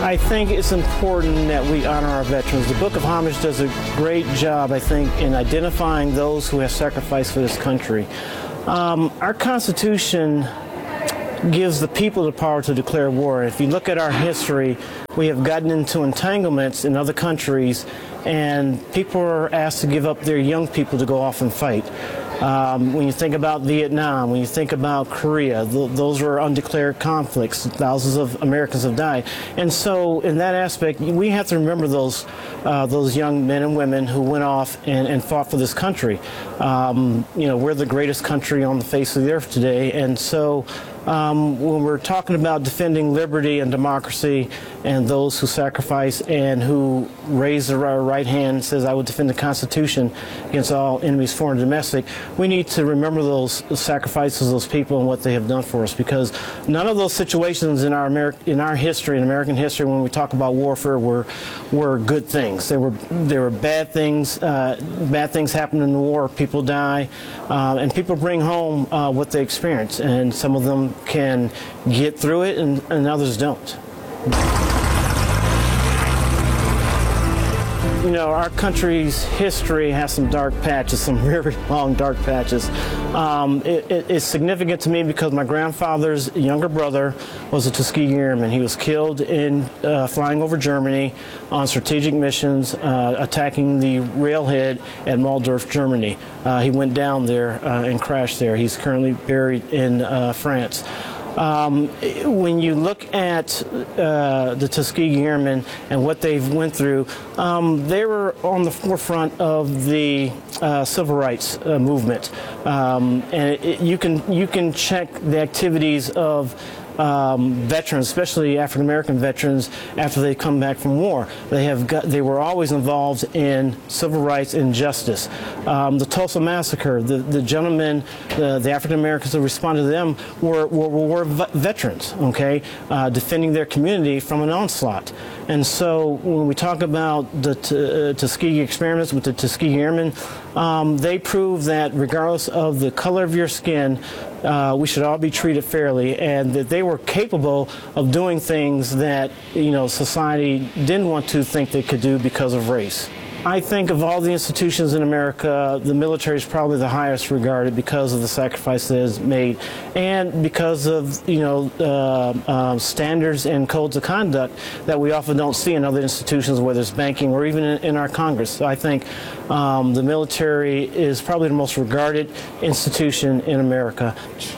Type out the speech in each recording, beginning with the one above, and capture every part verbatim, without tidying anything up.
I think it's important that we honor our veterans. The Book of Homage does a great job, I think, in identifying those who have sacrificed for this country. Um, our Constitution gives the people the power to declare war. If you look at our history, we have gotten into entanglements in other countries, and people are asked to give up their young people to go off and fight. Um, when you think about Vietnam, when you think about Korea, th those were undeclared conflicts. Thousands of Americans have died. And so in that aspect, we have to remember those uh, those young men and women who went off and, and fought for this country. Um, you know, we're the greatest country on the face of the earth today. And so um, when we're talking about defending liberty and democracy and those who sacrifice and who raise their right hand and says, I will defend the Constitution against all enemies, foreign and domestic, we need to remember those sacrifices, those people, and what they have done for us, because none of those situations in our Ameri in our history, in American history, when we talk about warfare, were were good things. There were there were bad things. Uh, bad things happen in the war. People die, uh, and people bring home uh, what they experience, and some of them can get through it, and, and others don't. You know, our country's history has some dark patches, some very long dark patches. Um, it, it, it's significant to me because my grandfather's younger brother was a Tuskegee Airman. He was killed in uh, flying over Germany on strategic missions, uh, attacking the railhead at Waldorf, Germany. Uh, he went down there uh, and crashed there. He's currently buried in uh, France. Um, when you look at uh, the Tuskegee Airmen and what they've went through, um, they were on the forefront of the uh, civil rights uh, movement, um, and it, it, you can you can check the activities of Um, veterans, especially African American veterans, after they come back from war. They have got, they were always involved in civil rights and justice. Um, the Tulsa Massacre, the, the gentlemen, the, the African Americans who responded to them were, were, were veterans, okay, uh, defending their community from an onslaught. And so when we talk about the uh, Tuskegee experiments with the Tuskegee Airmen, um, they prove that regardless of the color of your skin, uh, we should all be treated fairly, and that they were capable of doing things that, you know, society didn't want to think they could do because of race. I think of all the institutions in America, the military is probably the highest regarded because of the sacrifice that is made, and because of, you know, uh, uh, standards and codes of conduct that we often don't see in other institutions, whether it's banking or even in, in our Congress. So I think um, the military is probably the most regarded institution in America.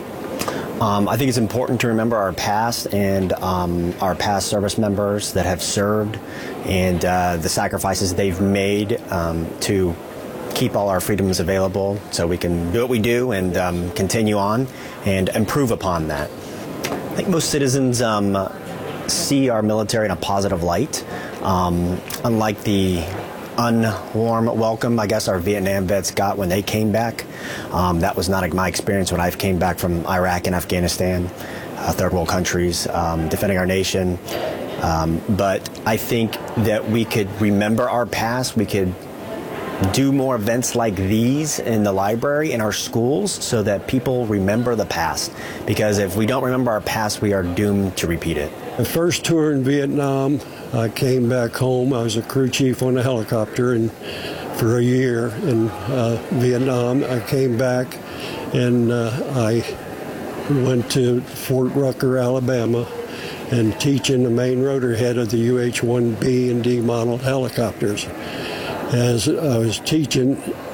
Um, I think it's important to remember our past and um, our past service members that have served, and uh, the sacrifices they've made um, to keep all our freedoms available so we can do what we do and um, continue on and improve upon that. I think most citizens um, see our military in a positive light, um, unlike the unwarm welcome, I guess, our Vietnam vets got when they came back. Um, that was not my experience when I came back from Iraq and Afghanistan, uh, third world countries, um, defending our nation. Um, but I think that we could remember our past. We could do more events like these in the library, in our schools, so that people remember the past. Because if we don't remember our past, we are doomed to repeat it. The first tour in Vietnam, I came back home. I was a crew chief on a helicopter and for a year in uh, Vietnam. I came back and uh, I went to Fort Rucker, Alabama, and teaching the main rotor head of the U H one B and D model helicopters. As I was teaching,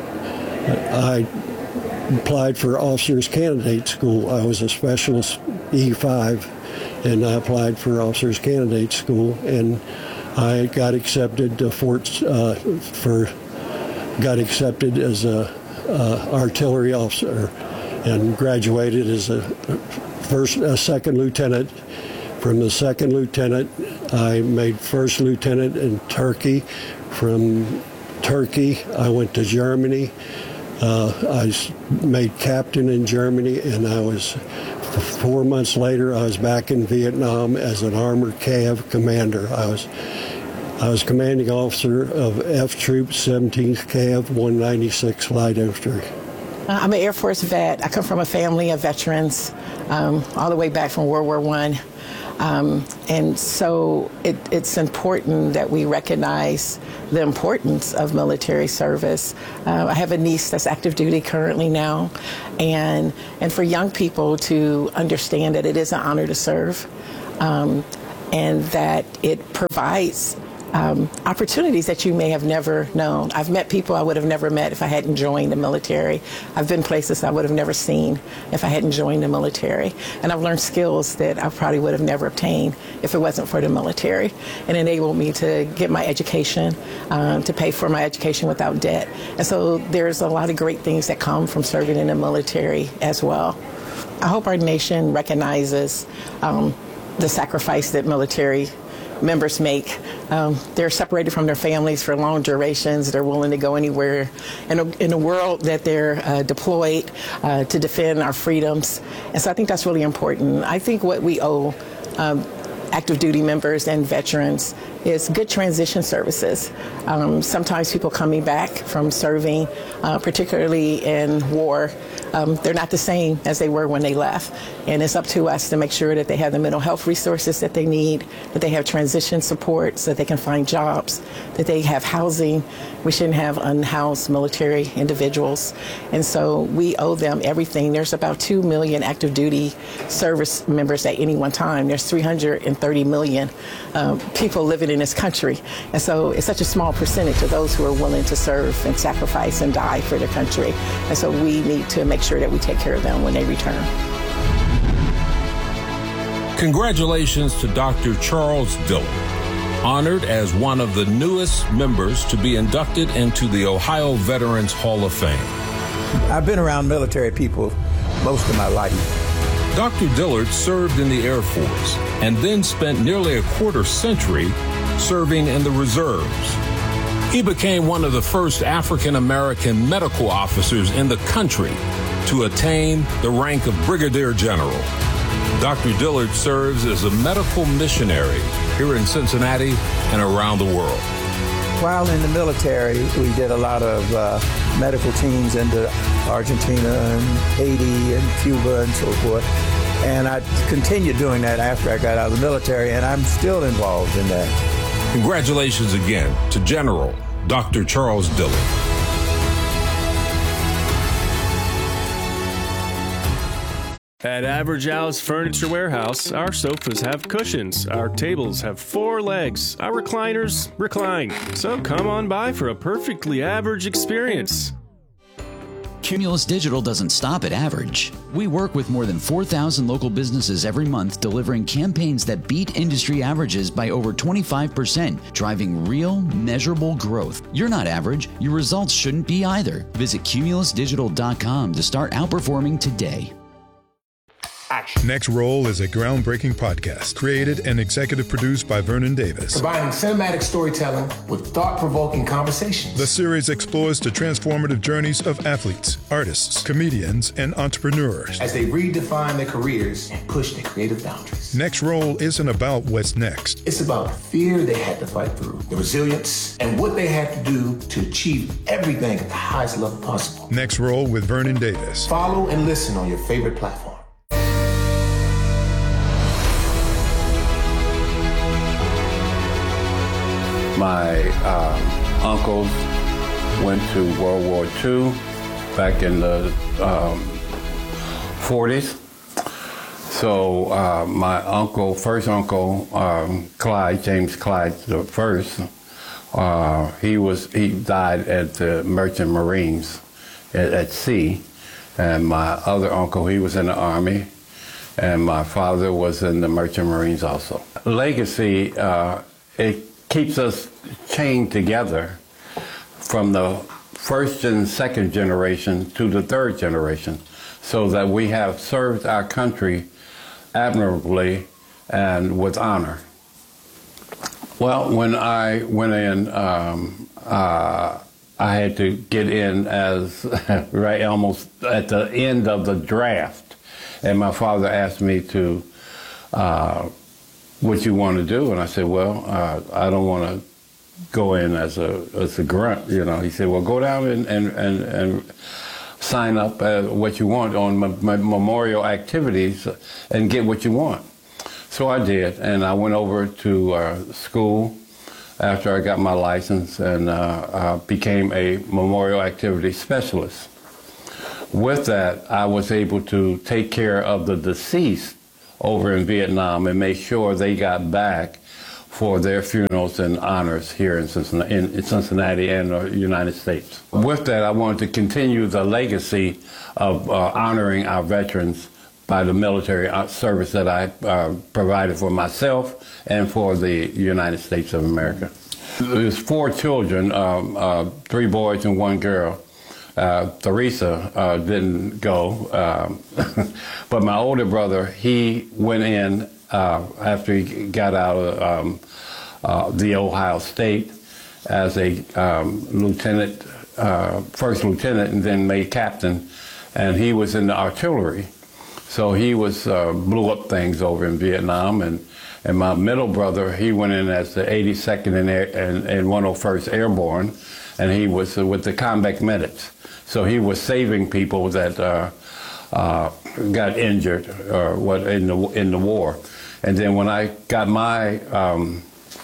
I applied for Officers Candidate School. I was a specialist E five, and I applied for Officers Candidate School, and I got accepted to Fort uh, for got accepted as a uh, artillery officer, and graduated as a first, a second lieutenant. From the second lieutenant, I made first lieutenant in Turkey. From Turkey, I went to Germany. Uh, I made captain in Germany, and I was, four months later, I was back in Vietnam as an armored C A V commander. I was, I was commanding officer of F Troop seventeenth C A V one ninety-six Light Infantry. I'm an Air Force vet. I come from a family of veterans, um, all the way back from World War One. Um, and so it, it's important that we recognize the importance of military service. Uh, I have a niece that's active duty currently now, and and for young people to understand that it is an honor to serve, um, and that it provides Um, opportunities that you may have never known. I've met people I would have never met if I hadn't joined the military. I've been places I would have never seen if I hadn't joined the military. And I've learned skills that I probably would have never obtained if it wasn't for the military. It enabled me to get my education, um, to pay for my education without debt. And so there's a lot of great things that come from serving in the military as well. I hope our nation recognizes um, the sacrifice that military members make. Um, they're separated from their families for long durations. They're willing to go anywhere in a, in a world that they're uh, deployed uh, to defend our freedoms. And so I think that's really important. I think what we owe um, active duty members and veterans is good transition services. Um, sometimes people coming back from serving, uh, particularly in war, um, they're not the same as they were when they left. And it's up to us to make sure that they have the mental health resources that they need, that they have transition support so that they can find jobs, that they have housing. We shouldn't have unhoused military individuals. And so we owe them everything. There's about two million active duty service members at any one time. There's three hundred thirty million um, people living in this country. And so it's such a small percentage of those who are willing to serve and sacrifice and die for their country. And so we need to make sure that we take care of them when they return. Congratulations to Doctor Charles Dillard, honored as one of the newest members to be inducted into the Ohio Veterans Hall of Fame. I've been around military people most of my life. Doctor Dillard served in the Air Force and then spent nearly a quarter century serving in the reserves. He became one of the first African-American medical officers in the country to attain the rank of Brigadier General. Doctor Dillard serves as a medical missionary here in Cincinnati and around the world. While in the military, we did a lot of uh, medical teams into Argentina and Haiti and Cuba and so forth. And I continued doing that after I got out of the military, and I'm still involved in that. Congratulations again to General Doctor Charles Dillard. At Average Al's Furniture Warehouse, our sofas have cushions, our tables have four legs, our recliners recline. So come on by for a perfectly average experience. Cumulus Digital doesn't stop at average. We work with more than four thousand local businesses every month, delivering campaigns that beat industry averages by over twenty-five percent, driving real, measurable growth. You're not average. Your results shouldn't be either. Visit cumulus digital dot com to start outperforming today. Next Roll is a groundbreaking podcast created and executive produced by Vernon Davis. Combining cinematic storytelling with thought-provoking conversations. The series explores the transformative journeys of athletes, artists, comedians, and entrepreneurs as they redefine their careers and push their creative boundaries. Next Roll isn't about what's next. It's about the fear they had to fight through, the resilience, and what they had to do to achieve everything at the highest level possible. Next Roll with Vernon Davis. Follow and listen on your favorite platform. My um, uncles went to World War Two back in the um, forties. So uh, my uncle, first uncle, um, Clyde, James Clyde the first, uh, he was he died at the Merchant Marines at, at sea, and my other uncle, he was in the Army, and my father was in the Merchant Marines also. Legacy, uh, it keeps us chained together from the first and second generation to the third generation, so that we have served our country admirably and with honor. Well, when I went in, um, uh, I had to get in as right almost at the end of the draft, and my father asked me to uh, what you want to do, and I said, well, uh, I don't want to go in as a as a grunt, you know. He said, well, go down and and and, and sign up uh, what you want on my, my memorial activities and get what you want. So I did, and I went over to uh, school after I got my license and uh, uh, became a memorial activity specialist. With that, I was able to take care of the deceased over in Vietnam and make sure they got back for their funerals and honors here in Cincinnati, in, in Cincinnati and the United States. With that, I wanted to continue the legacy of uh, honoring our veterans by the military service that I uh, provided for myself and for the United States of America. There's four children, um, uh, three boys and one girl. Uh, Theresa uh, didn't go, um, but my older brother, he went in uh, after he got out of um, uh, the Ohio State as a um, lieutenant, uh, first lieutenant, and then made captain, and he was in the artillery. So he was uh, blew up things over in Vietnam, and and my middle brother, he went in as the eighty-second and, and, and one oh first Airborne, and he was uh, with the combat medics. So he was saving people that uh, uh, got injured or what in the in the war. And then when I got my um,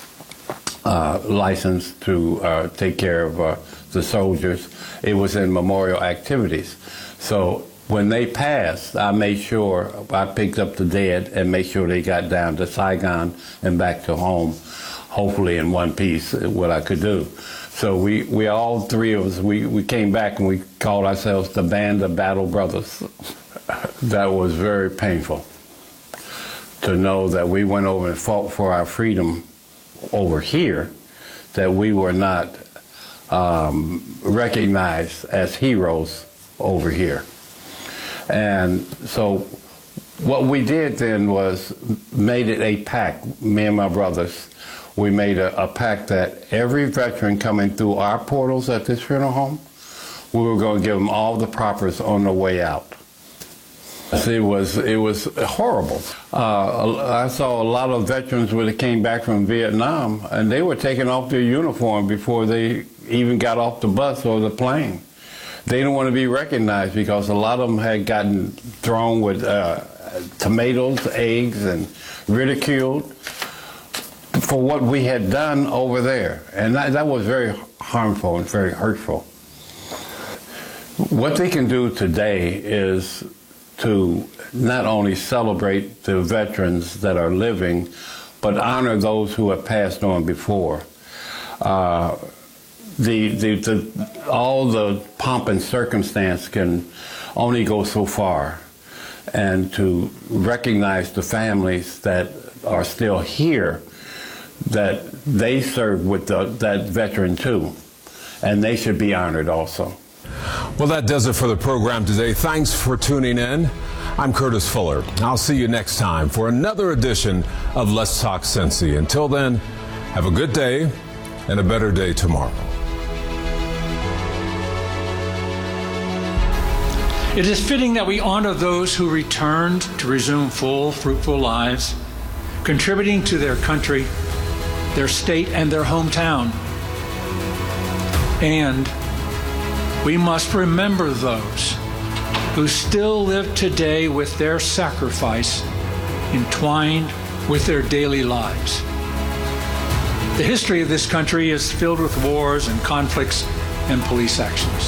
uh, license to uh, take care of uh, the soldiers, it was in memorial activities. So when they passed, I made sure I picked up the dead and made sure they got down to Saigon and back to home, hopefully in one piece, what I could do. So we, we all three of us, we, we came back and we called ourselves the Band of Battle Brothers. That was very painful to know that we went over and fought for our freedom over here, that we were not um, recognized as heroes over here. And so what we did then was made it a pact, me and my brothers. We made a, a pact that every veteran coming through our portals at this funeral home, we were going to give them all the propers on the way out. It was, it was horrible. Uh, I saw a lot of veterans when they came back from Vietnam, and they were taking off their uniform before they even got off the bus or the plane. They didn't want to be recognized because a lot of them had gotten thrown with uh, tomatoes, eggs, and ridiculed for what we had done over there. And that, that was very harmful and very hurtful. What they can do today is to not only celebrate the veterans that are living, but honor those who have passed on before. Uh, the, the, the, all the pomp and circumstance can only go so far, and to recognize the families that are still here, that they served with the, that veteran too, and they should be honored also. Well, that does it for the program today. Thanks for tuning in. I'm Curtis Fuller. I'll see you next time for another edition of Let's Talk Cincy. Until then, have a good day and a better day tomorrow. It is fitting that we honor those who returned to resume full, fruitful lives, contributing to their country, their state, and their hometown. And we must remember those who still live today with their sacrifice entwined with their daily lives. The history of this country is filled with wars and conflicts and police actions.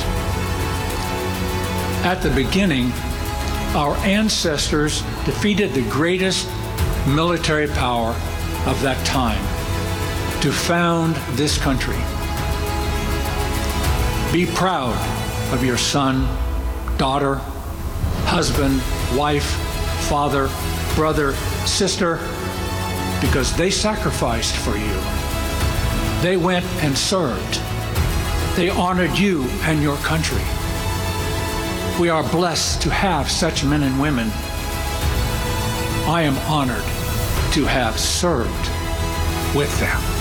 At the beginning, our ancestors defeated the greatest military power of that time to found this country. Be proud of your son, daughter, husband, wife, father, brother, sister, because they sacrificed for you. They went and served. They honored you and your country. We are blessed to have such men and women. I am honored to have served with them.